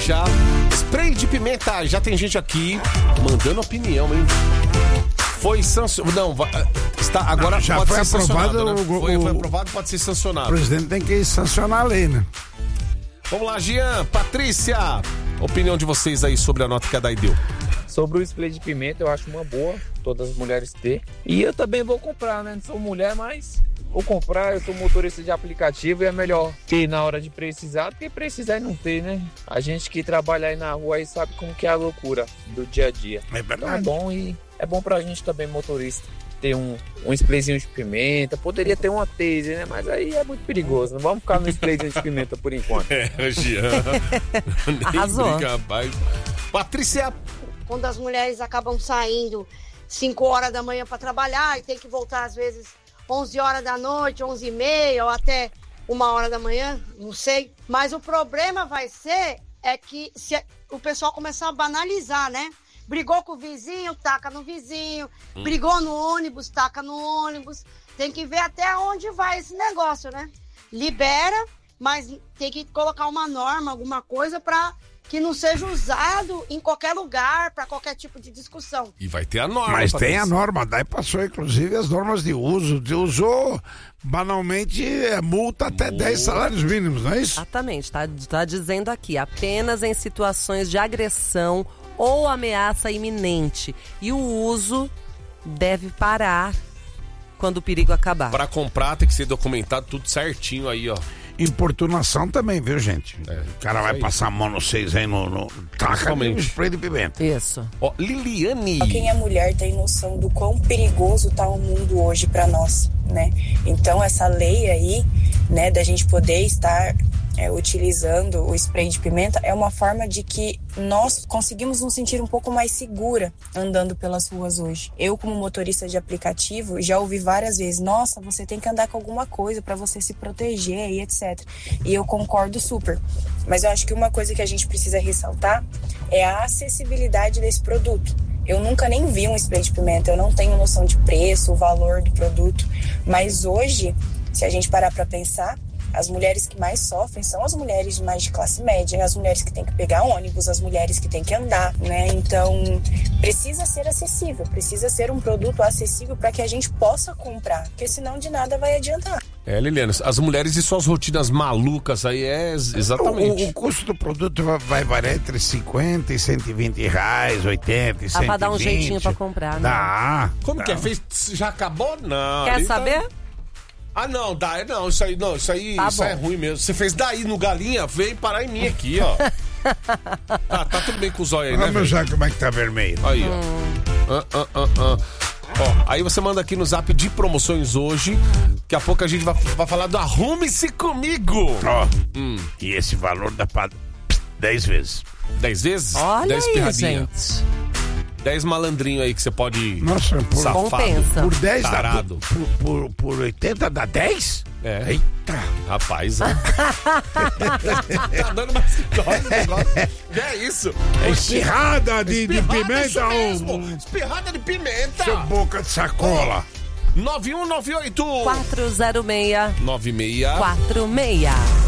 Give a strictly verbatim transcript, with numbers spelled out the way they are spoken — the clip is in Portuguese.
já. Spray de pimenta, já tem gente aqui mandando opinião, hein? Foi sancionado. Não, vai, está, agora Não, já pode foi ser aprovado. sancionado, né? O, foi, o, foi aprovado, pode ser sancionado. O presidente tem que sancionar a lei, né? Vamos lá, Jean, Patrícia, opinião de vocês aí sobre a nota que a Dai deu. Sobre o spray de pimenta, eu acho uma boa, todas as mulheres ter. E eu também vou comprar, né? Não sou mulher, mas vou comprar. Eu sou motorista de aplicativo e é melhor ter na hora de precisar do que precisar e não ter, né? A gente que trabalha aí na rua aí sabe como que é a loucura do dia a dia. É verdade. Então é bom e é bom pra gente também, motorista, ter um, um sprayzinho de pimenta. Poderia ter uma taser, né? Mas aí é muito perigoso. Não vamos ficar no sprayzinho de pimenta por enquanto. É, Jean. Arrasou. Brinca, rapaz. Patrícia. Quando as mulheres acabam saindo cinco horas da manhã para trabalhar e tem que voltar às vezes onze horas da noite, onze e meia ou até uma hora da manhã, não sei. Mas o problema vai ser é que se o pessoal começar a banalizar, né? Brigou com o vizinho, taca no vizinho. Hum. Brigou no ônibus, taca no ônibus. Tem que ver até onde vai esse negócio, né? Libera, mas tem que colocar uma norma, alguma coisa para que não seja usado em qualquer lugar, para qualquer tipo de discussão. E vai ter a norma. Mas tem isso. a norma, daí passou inclusive as normas de uso. De usou, banalmente, é multa até multa. dez salários mínimos, não é isso? Exatamente, tá, tá dizendo aqui, apenas em situações de agressão ou ameaça iminente. E o uso deve parar quando o perigo acabar. Para comprar tem que ser documentado tudo certinho aí, ó. Importunação também, viu, gente? É, o cara vai aí. passar a mão no seis aí no... no taca no spray de pimenta. Isso. Ó, Liliane. Só quem é mulher tem noção do quão perigoso tá o mundo hoje para nós, né? Então essa lei aí, né, da gente poder estar é, utilizando o spray de pimenta é uma forma de que nós conseguimos nos sentir um pouco mais segura andando pelas ruas hoje. Eu, como motorista de aplicativo, já ouvi várias vezes: nossa, você tem que andar com alguma coisa para você se proteger e etcétera. E eu concordo super. Mas eu acho que uma coisa que a gente precisa ressaltar é a acessibilidade desse produto. Eu nunca nem vi um spray de pimenta, eu não tenho noção de preço, o valor do produto, mas hoje, se a gente parar para pensar, as mulheres que mais sofrem são as mulheres mais de classe média, as mulheres que têm que pegar ônibus, as mulheres que têm que andar, né? Então, precisa ser acessível, precisa ser um produto acessível para que a gente possa comprar, porque senão de nada vai adiantar. É, Liliana, as mulheres e suas rotinas malucas aí é exatamente. O, o custo do produto vai, vai variar entre cinquenta e cento e vinte reais, oitenta e cento e vinte. Ah, pra dar um jeitinho pra comprar, né? Dá. Como dá. que é? Fez, já acabou? Não. Quer ali saber? Tá... Ah, não, dá, não, isso aí, não, isso aí, Tá isso aí é ruim mesmo. Você fez daí no galinha, veio parar em mim aqui, ó. tá, tá tudo bem com os olhos aí, né? Vamos já como é que tá vermelho. Aí, ó. Hum. Ah, ah, ah, ah. Ó, aí você manda aqui no zap de promoções hoje. Daqui a pouco a gente vai, vai falar do Arrume-se Comigo. Ó, hum. E esse valor dá pra dez vezes. Dez vezes? Olha dez aí, pirradinha. gente. dez malandrinhos aí que você pode... Nossa, por, safado, compensa. Por dez tarado. dá... Por, por, por oitenta dá dez? É. Eita. Rapaz, ó. Tá dando mais que dose o negócio. É isso. É espirrada de, de pimenta. Isso mesmo. Ou... Espirrada de pimenta. Seu boca de sacola. nove um nove oito quatro zero seis nove seis quatro seis.